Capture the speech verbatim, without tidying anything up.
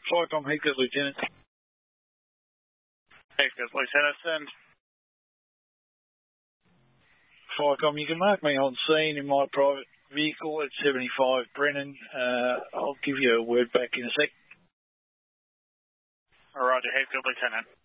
Flycom, Heathcote, Lieutenant. Heathcote, Lieutenant, send. Flycom, you can mark me on scene in my private vehicle at seventy-five Brennan. Uh, I'll give you a word back in a sec. Roger, Heathcote, Lieutenant.